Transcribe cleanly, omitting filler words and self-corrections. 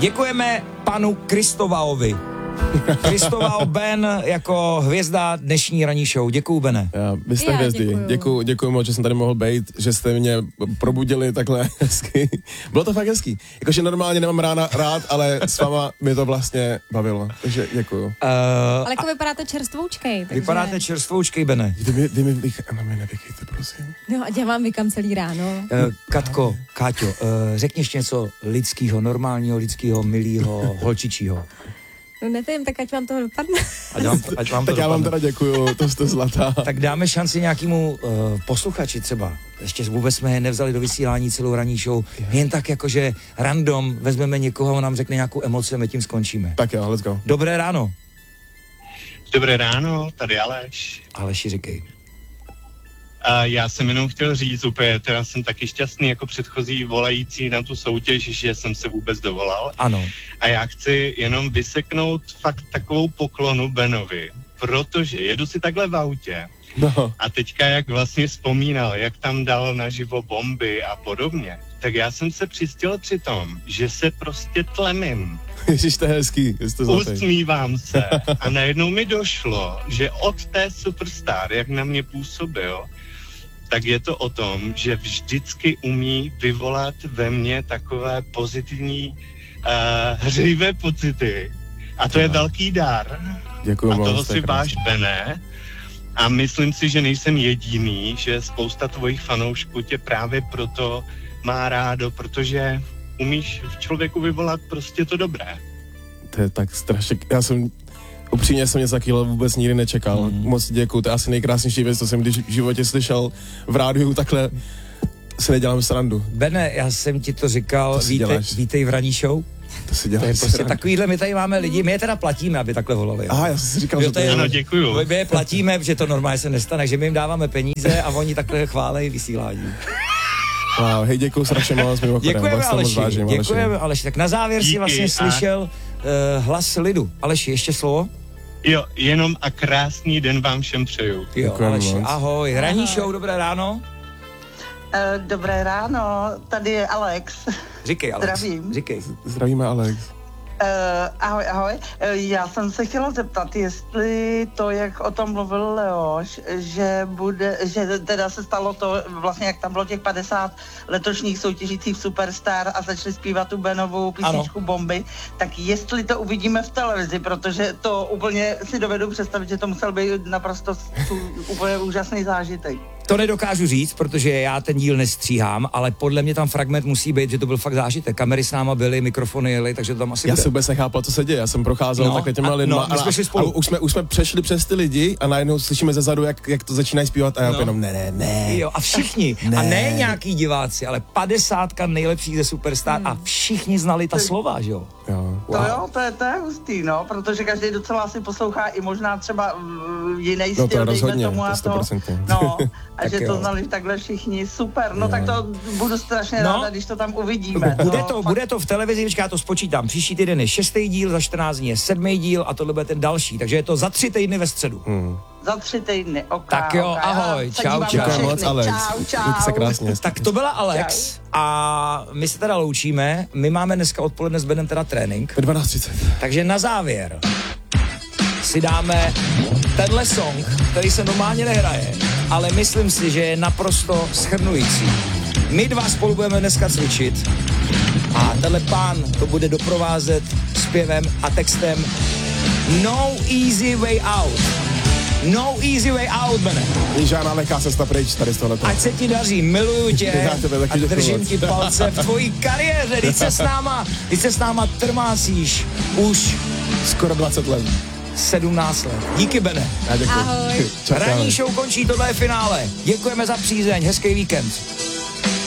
Děkujeme panu Kristovaovi. Kristovao Ben jako hvězda dnešní ranní show. Děkuju, Bene. Vy jste hvězdy. Děkuju moc, že jsem tady mohl být, že jste mě probudili takhle hezky. Bylo to fakt hezký. Jakože normálně nemám rád, ale s váma mi to vlastně bavilo. Takže děkuju. Ale jako vypadáte čerstvoučkej. Takže... Vypadáte čerstvoučkej, Bene. Dej mi na mě nevykejte, prosím. No, ať já vám vykám celý ráno. Katko, Káťo, řekni ještě něco lidskýho, normálního, lidskýho, milýho, holčičího. No nevím, tak ať vám to dopadne. Ať vám to tak já vám teda děkuju, to jste zlatá. Tak dáme šanci nějakému posluchači třeba. Ještě vůbec jsme je nevzali do vysílání celou ranní show. Jen tak jakože random vezmeme někoho, on nám řekne nějakou emoci a my tím skončíme. Tak jo, let's go. Dobré ráno. Dobré ráno, tady Aleš. Aleši, říkej. Já jsem jenom chtěl říct úplně, teda jsem taky šťastný jako předchozí volající na tu soutěž, že jsem se vůbec dovolal. Ano. A já chci jenom vyseknout fakt takovou poklonu Benovi, protože jedu si takhle v autě a teďka jak vlastně vzpomínal, jak tam dal naživo bomby a podobně, tak já jsem se přistěl při tom, že se prostě tlemím. Ježiš, to je hezký, jste zlatý. Usmívám se a najednou mi došlo, že od té Superstar, jak na mě působil, tak je to o tom, že vždycky umí vyvolat ve mně takové pozitivní hřejivé pocity. A to je velký dar. Děkuju a moc, toho si váš, Bene. A myslím si, že nejsem jediný, že spousta tvojich fanoušků tě právě proto má rádo, protože umíš v člověku vyvolat prostě to dobré. To je tak strašně, upřímně jsem něco takového vůbec nikdy nečekal. Moc děkuju, to je asi nejkrásnější věc, co jsem když v životě slyšel v rádiu, takhle si nedělám srandu. Bene, já jsem ti to říkal, vítej v ranní show. To si děláš. To je prostě takovýhle, my tady máme lidi, my je teda platíme, aby takhle volali. Aha, já jsem si říkal, že to je... Ano, děkuju. My je platíme, že to normálně se nestane, že my jim dáváme peníze a oni takhle chválejí vysílání. Wow, hej, děkuju strašně moc, děkujeme, Aleši, děkujeme, Aleši. Tak na závěr si vlastně slyšel hlas lidu. Aleši, ještě slovo? Jo, jenom a krásný den vám všem přeju. Jo, Aleši, ahoj. Ranní show, dobré ráno. Dobré ráno, tady je Alex. Říkej, Alex. Zdravím. Říkej. Zdravíme, Alex. Ahoj. Já jsem se chtěla zeptat, jestli to, jak o tom mluvil Leoš, že teda se stalo to, vlastně jak tam bylo těch 50 letošních soutěžících Superstar a začali zpívat tu Benovou písničku Bomby, tak jestli to uvidíme v televizi, protože to úplně si dovedu představit, že to musel být naprosto úplně úžasný zážitek. To nedokážu říct, protože já ten díl nestříhám, ale podle mě tam fragment musí být, že to byl fakt zážitek. Kamery s náma byly, mikrofony jeli, takže to tam asi Já bude. jsem vůbec nechápal, co se děje. Já jsem procházel takhle těma lidma a už jsme přešli přes ty lidi a najednou slyšíme zezadu, jak to začínají zpívat a já jenom ne. Jo, a všichni. A ne nějaký diváci, ale 50 nejlepších ze Superstar a všichni znali ta slova, že jo? Wow. To je hustý, no, protože každý docela si poslouchá i možná třeba jiný styl, to rozhodně, tomu a to. No, a že to znali takhle všichni, super, no tak to budu strašně ráda, když to tam uvidíme. Bude to v televizi, já to spočítám, příští týden je 6. díl, za 14 dní je 7. díl a tohle bude ten další, takže je to za 3 týdny ve středu. Za 3 týdny, Tak jo, ahoj, čau. Děkuji moc, Alex. Čau. Se krásně. Tak to byla Alex a my se teda loučíme, my máme dneska odpoledne s Benem teda trénink. 12:30. Takže na závěr si dáme tenhle song, který se normálně nehraje, ale myslím si, že je naprosto shrnující. My dva spolu budeme dneska cvičit a tenhle pán to bude doprovázet zpěvem a textem No Easy Way Out. No easy way out, Bene. Není žádná lehká cesta pryč tady z tohoto. Ať se ti daří, miluju tě a držím ti palce v tvojí kariéře. Teď se s náma trmácíš už skoro 20 let. 17 let. Díky, Bene. Ahoj. Ranní show končí, tohle je finále. Děkujeme za přízeň, hezký víkend.